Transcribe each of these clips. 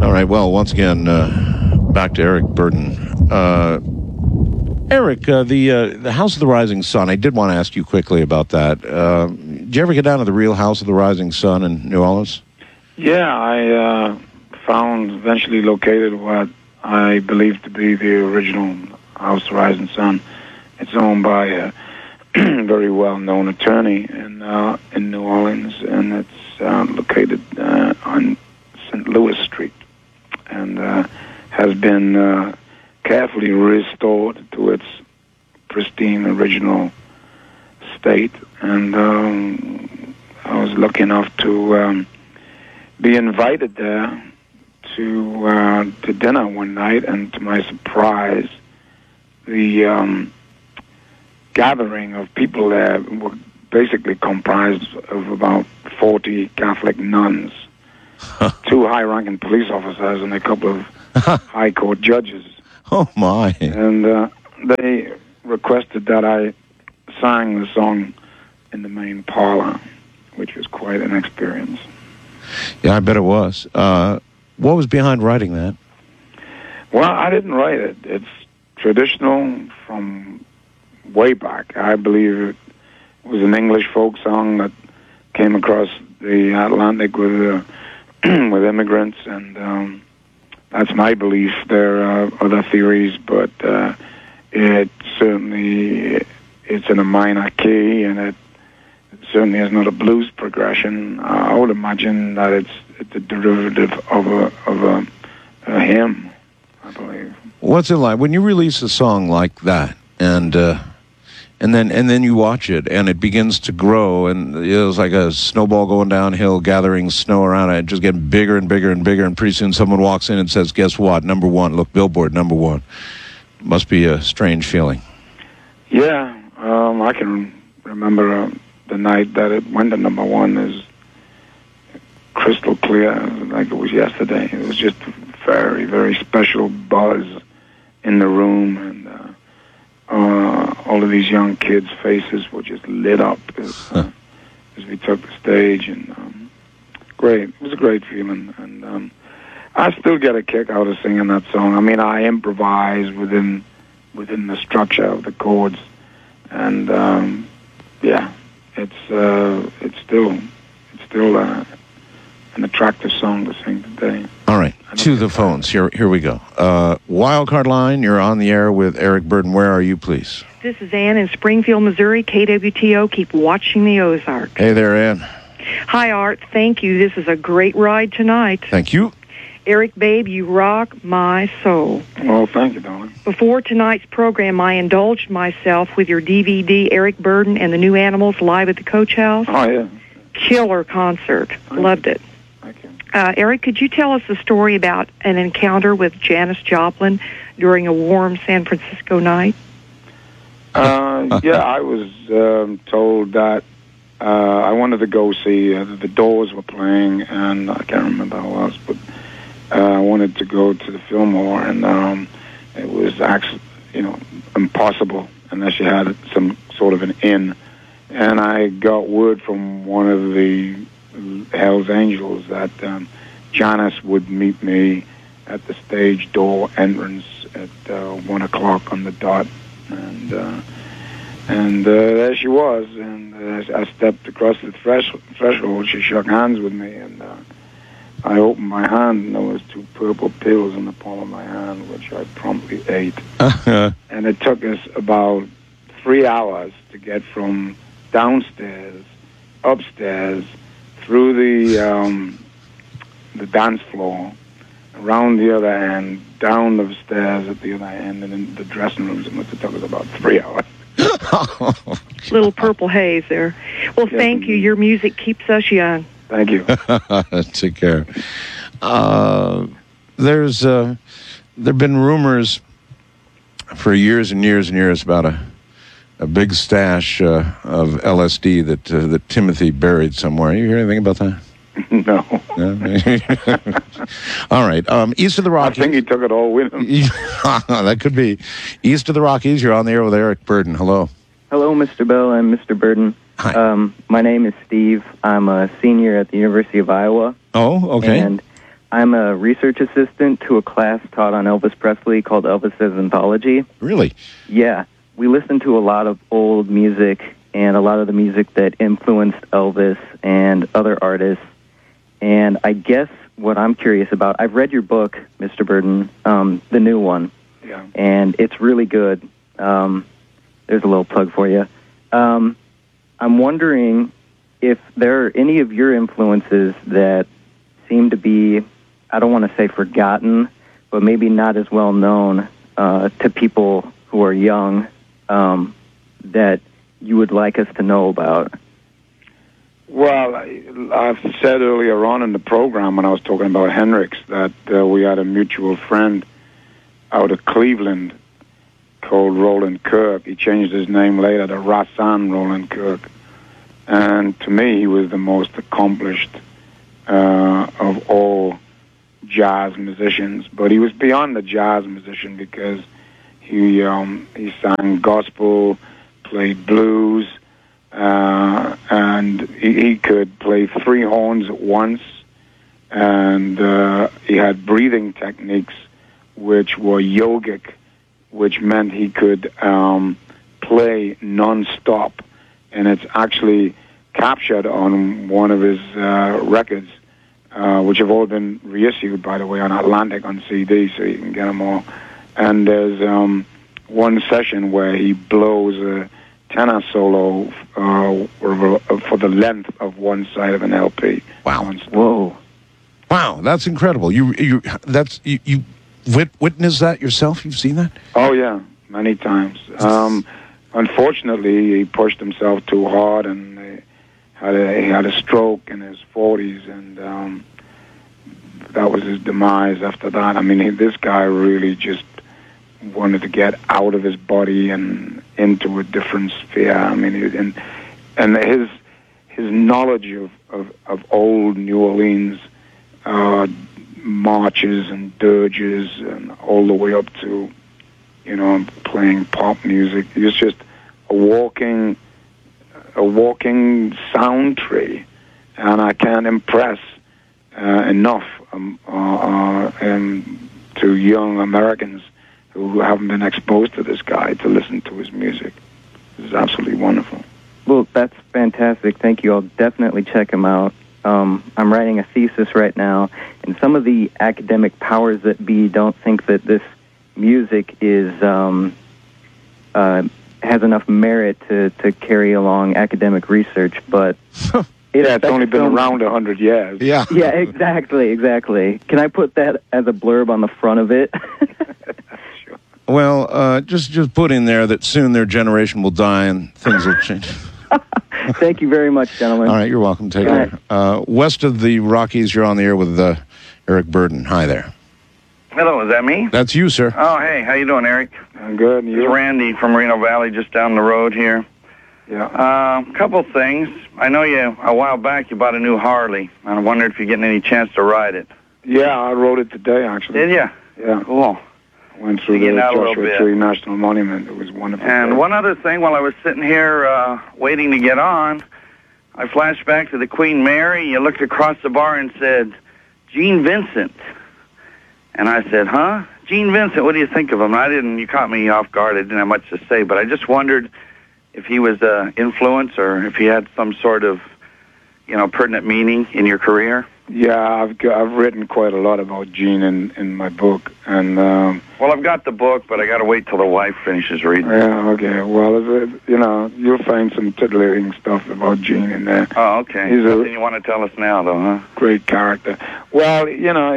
All right, well, once again, back to Eric Burdon. Eric, the House of the Rising Sun, I did want to ask you quickly about that. Did you ever get down to the real House of the Rising Sun in New Orleans? Yeah, I eventually located what I believe to be the original House of the Rising Sun. It's owned by a very well-known attorney in New Orleans, and it's located on St. Louis Street, and has been carefully restored to its pristine original state. And I was lucky enough to be invited there to dinner one night, and to my surprise, the gathering of people there were basically comprised of about 40 Catholic nuns, 2 high-ranking police officers, and a couple of high court judges. Oh, my. And they requested that I sang the song in the main parlor, which was quite an experience. Yeah, I bet it was. What was behind writing that? Well, I didn't write it. It's traditional from way back. I believe it was an English folk song that came across the Atlantic with with immigrants, and that's my belief. There are other theories, but it certainly it's in a minor key, and it certainly is not a blues progression. I would imagine that it's a derivative of a hymn, I believe. What's it like when you release a song like that, and then you watch it, and it begins to grow, and it was like a snowball going downhill, gathering snow around it, just getting bigger and bigger and bigger, and pretty soon someone walks in and says, "Guess what? Number one. Look, Billboard, number one." Must be a strange feeling. Yeah, I can remember the night that it went to number one is crystal clear, like it was yesterday. It was just a very, very special buzz in the room, and all of these young kids' faces were just lit up as we took the stage, and great. It was a great feeling, and I still get a kick out of singing that song. I mean, I improvise within the structure of the chords, and yeah, it's still an attractive song to sing today. All right, to the phones. Here we go. Wildcard line, you're on the air with Eric Burdon. Where are you, please? This is Ann in Springfield, Missouri. KWTO, keep watching the Ozark. Hey there, Ann. Hi, Art. Thank you. This is a great ride tonight. Thank you. Eric, babe, you rock my soul. Well, thank you, darling. Before tonight's program, I indulged myself with your DVD, Eric Burdon and the New Animals, live at the Coach House. Oh, yeah. Killer concert. Loved it. Thank you. Eric, could you tell us the story about an encounter with Janis Joplin during a warm San Francisco night? Yeah, I was told that I wanted to go see the Doors were playing, and I can't remember who else, but I wanted to go to the Fillmore, and it was actually, impossible unless you had some sort of an inn. And I got word from one of the Hells Angels that Janis would meet me at the stage door entrance at 1 o'clock on the dot, and there she was. And as I stepped across the threshold, she shook hands with me, and I opened my hand, and there was 2 purple pills in the palm of my hand, which I promptly ate. And it took us about 3 hours to get from downstairs, upstairs, through the dance floor, around the other end, down the stairs at the other end, and in the dressing rooms. It must have took us about 3 hours. Little purple haze there. Well, Yes, thank you. indeed. Your music keeps us young. Thank you. Take care. There've been rumors for years and years and years about a big stash of LSD that Timothy buried somewhere. You hear anything about that? No. All right. East of the I Rockies. think he took it all with him. That could be. East of the Rockies, you're on the air with Eric Burdon. Hello. Hello, Mr. Bell and Mr. Burdon. Hi. My name is Steve. I'm a senior at the University of Iowa. Oh, okay. And I'm a research assistant to a class taught on Elvis Presley called Elvis's Anthology. Really? Yeah, we listen to a lot of old music and a lot of the music that influenced Elvis and other artists. And I guess what I'm curious about, I've read your book, Mr. Burden, the new one. Yeah. And it's really good. There's a little plug for you. I'm wondering if there are any of your influences that seem to be, I don't want to say forgotten, but maybe not as well known to people who are young that you would like us to know about. Well, I've said earlier on in the program when I was talking about Hendrix that we had a mutual friend out of Cleveland called Roland Kirk. He changed his name later to Rahsaan Roland Kirk. And to me, he was the most accomplished of all jazz musicians. But he was beyond the jazz musician because he sang gospel, played blues, and he could play three horns at once. And he had breathing techniques which were yogic, which meant he could play non-stop. And it's actually captured on one of his records, which have all been reissued, by the way, on Atlantic on CD, so you can get them all. And there's one session where he blows a tenor solo for the length of one side of an LP. Wow! Whoa! Wow, that's incredible. You witnessed that yourself? You've seen that? Oh yeah, many times. Unfortunately, he pushed himself too hard, and he had a stroke in his 40s, and that was his demise after that. I mean, this guy really just wanted to get out of his body and into a different sphere. I mean, and his knowledge of old New Orleans marches and dirges, and all the way up to, playing pop music. He was just a walking sound tree, and I can't impress enough to young Americans who haven't been exposed to this guy to listen to his music. This is absolutely wonderful. Well, that's fantastic. Thank you. I'll definitely check him out. I'm writing a thesis right now, and some of the academic powers that be don't think that this music is has enough merit to carry along academic research, but it's only been around 100 years. Yeah. Yeah, exactly. Can I put that as a blurb on the front of it? Sure. Well, just put in there that soon their generation will die and things will change. Thank you very much, gentlemen. All right, you're welcome. Take care. West of the Rockies, you're on the air with Eric Burden. Hi there. Hello, is that me? That's you, sir. Oh, hey, how you doing, Eric? I'm good. And This is you? Randy from Reno Valley, just down the road here. Yeah. Couple things. I know a while back you bought a new Harley, and I wondered if you're getting any chance to ride it. Yeah, I rode it today, actually. Did you? Yeah. Cool. Went through the Getting out a little Joshua bit. Tree National Monument. It was wonderful. And one other thing, while I was sitting here waiting to get on, I flashed back to the Queen Mary. You looked across the bar and said, Gene Vincent. And I said, huh? Gene Vincent, what do you think of him? You caught me off guard. I didn't have much to say, but I just wondered if he was an influence or if he had some sort of, pertinent meaning in your career. Yeah, I've written quite a lot about Gene in my book, and Well, I've got the book, but I got to wait till the wife finishes reading. yeah, okay. Well, you'll find some titillating stuff about Gene in there. Oh, okay. He's Nothing you want to tell us now, though, huh? Great character. Well,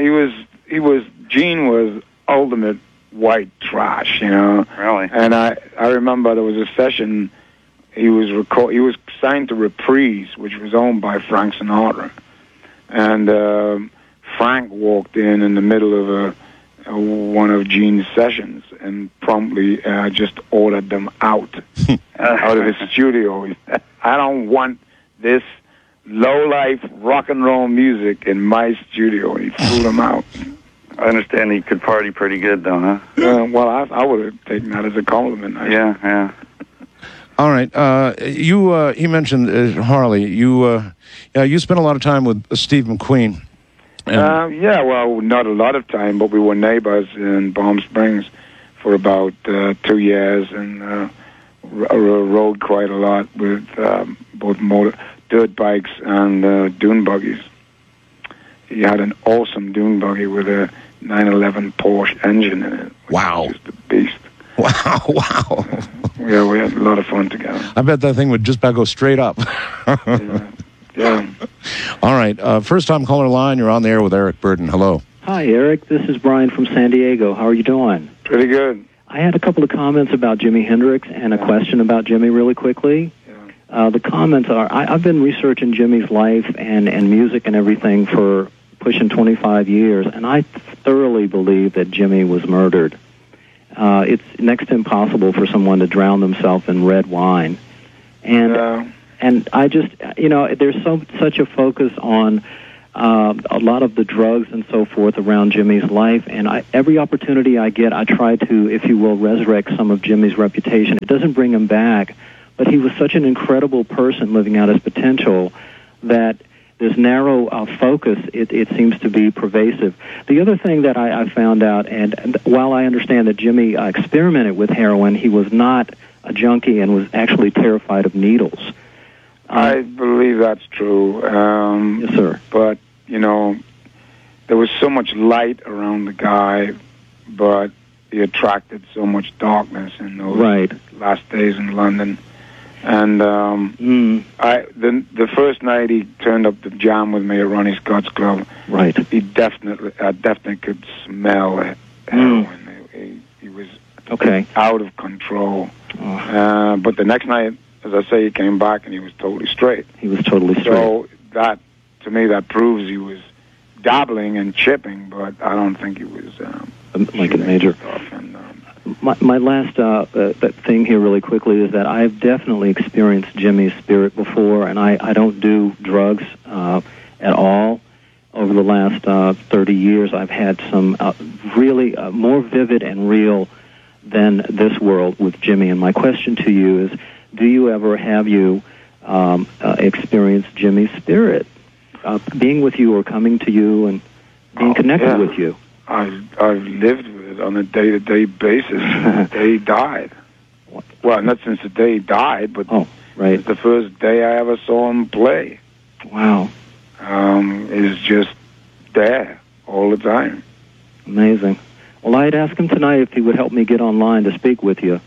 Gene was ultimate white trash, Really? And I remember there was a session he was signed to Reprise, which was owned by Frank Sinatra, and Frank walked in the middle of one of Gene's sessions and promptly just ordered them out of his studio. I don't want this low-life rock and roll music in my studio. And he threw them out. I understand he could party pretty good, though, huh? Well, I would have taken that as a compliment. Yeah. All right. He mentioned Harley. You spent a lot of time with Steve McQueen. Yeah, well, not a lot of time, but we were neighbors in Palm Springs for about 2 years, and rode quite a lot with both dirt bikes and dune buggies. He had an awesome dune buggy with a 911 Porsche engine in it. Wow. Just a beast. Wow. Yeah, we had a lot of fun together. I bet that thing would just about go straight up. Yeah. All right. First-time caller line. You're on the air with Eric Burden. Hello. Hi, Eric. This is Brian from San Diego. How are you doing? Pretty good. I had a couple of comments about Jimi Hendrix and a question about Jimmy really quickly. Yeah. The comments are, I've been researching Jimmy's life and music and everything for pushing 25 years, and I thoroughly believe that Jimmy was murdered. It's next to impossible for someone to drown themselves in red wine. And I just, there's such a focus on a lot of the drugs and so forth around Jimmy's life, and every opportunity I get, I try to, if you will, resurrect some of Jimmy's reputation. It doesn't bring him back, but he was such an incredible person living out his potential that this narrow focus, it seems to be pervasive. The other thing that I found out, and while I understand that Jimmy experimented with heroin, he was not a junkie and was actually terrified of needles. I believe that's true. Yes, sir. But, there was so much light around the guy, but he attracted so much darkness in those last days in London. And the first night he turned up to jam with me at Ronnie Scott's club, I definitely could smell heroin. He was out of control. But the next night, as I say, he came back and he was totally straight. So that, to me, that proves he was dabbling and chipping, but I don't think he was like a major. My last thing here really quickly is that I've definitely experienced Jimmy's spirit before, and I don't do drugs at all. Over the last 30 years, I've had some really more vivid and real than this world with Jimmy. And my question to you is, do you ever have you experienced Jimmy's spirit being with you or coming to you and being connected with you? I've lived with it on a day-to-day basis since the day he died. Well, not since the day he died, but since the first day I ever saw him play. Wow. He's just there all the time. Amazing. Well, I'd ask him tonight if he would help me get online to speak with you.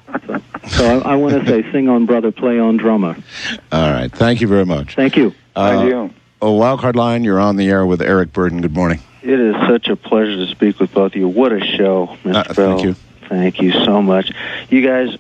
So I want to say, sing on, brother, play on, drummer. All right. Thank you very much. Thank you. Thank you. Wildcard Line, you're on the air with Eric Burden. Good morning. It is such a pleasure to speak with both of you. What a show, Mr. Bell. Thank you. Thank you so much. You guys,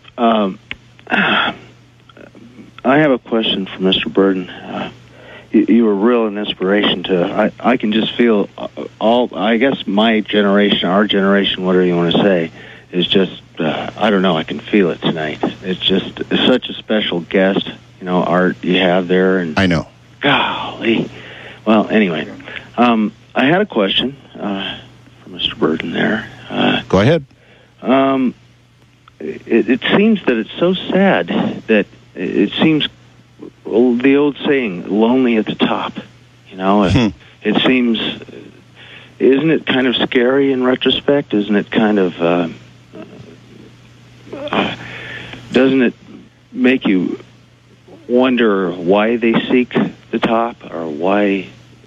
I have a question for Mr. Burden. You were real an inspiration to, I can just feel I guess my generation, our generation, whatever you want to say, is just, I don't know, I can feel it tonight. It's just such a special guest, Art you have there. And I know. Golly. Well, anyway, I had a question for Mr. Burden there. Go ahead. It seems that it's so sad that it seems, the old saying, lonely at the top. It seems, isn't it kind of scary in retrospect? Isn't it kind of, doesn't it make you wonder why they seek the top, or why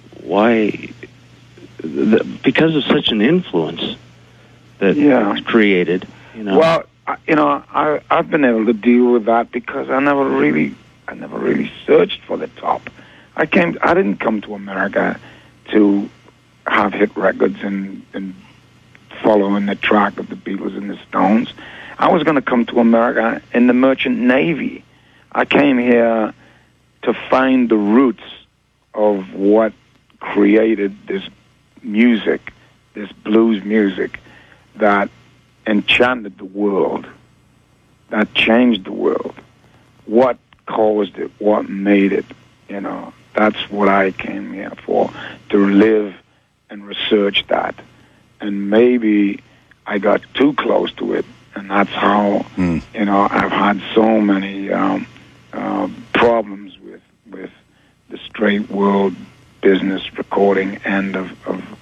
because of such an influence that was created, Well, I've been able to deal with that because I never really searched for the top. I didn't come to America to have hit records and follow in the track of the Beatles and the Stones. I was going to come to America in the Merchant Navy. I came here to find the roots of what created this music, this blues music that enchanted the world, that changed the world. What caused it? What made it? That's what I came here for, to live and research that. And maybe I got too close to it, and that's how, I've had so many problems with the straight world business recording end of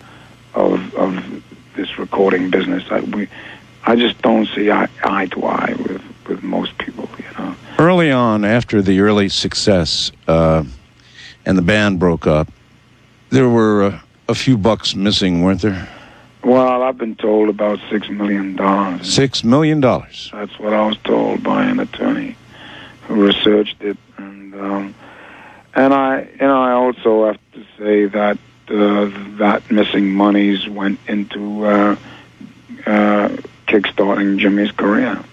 this recording business. I just don't see eye to eye with most people, you know. Early on, after the early success and the band broke up, there were a few bucks missing, weren't there? Well, I've been told about $6 million. $6 million. That's what I was told by an attorney who researched it, and I also have to say that that missing monies went into kickstarting Jimmy's career.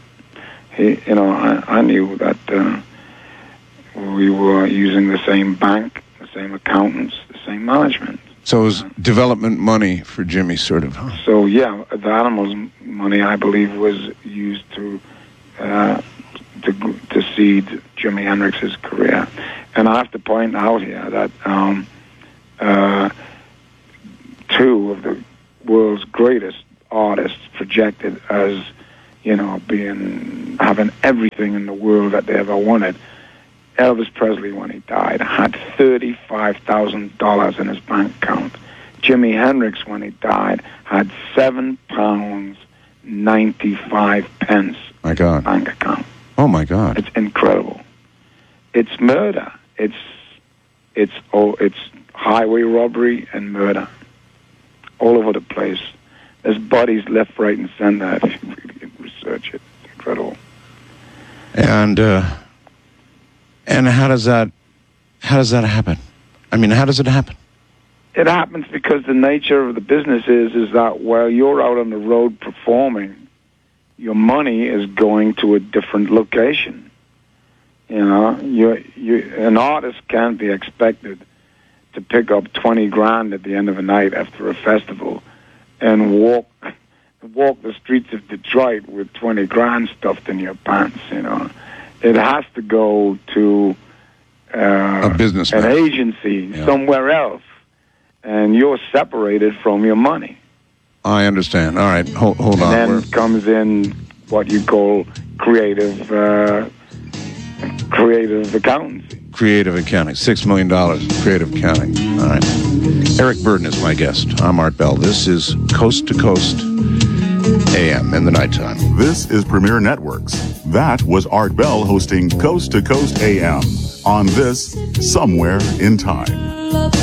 I knew that we were using the same bank, the same accountants, the same management. So it was development money for Jimmy, sort of. Huh? So yeah, the Animals money, I believe, was used to seed Jimi Hendrix's career. And I have to point out here that two of the world's greatest artists, projected as, you know, having everything in the world that they ever wanted. Elvis Presley, when he died, had $35,000 in his bank account. Jimi Hendrix, when he died, had £7.95 My God. bank account. Oh my God! It's incredible. It's murder. It's highway robbery and murder all over the place. There's bodies left, right, and center. If you really research it, it's incredible. And how does that happen? I mean, how does it happen? It happens because the nature of the business is that while you're out on the road performing, your money is going to a different location. You know, an artist can't be expected to pick up $20,000 at the end of a night after a festival and walk the streets of Detroit with $20,000 stuffed in your pants. You know, it has to go to a businessman, an agency somewhere else, and you're separated from your money. I understand. All right, hold on. And then comes in what you call creative accountancy. Creative accounting. $6 million. Creative accounting. All right. Eric Burden is my guest. I'm Art Bell. This is Coast to Coast AM in the nighttime. This is Premier Networks. That was Art Bell hosting Coast to Coast AM on this Somewhere in Time.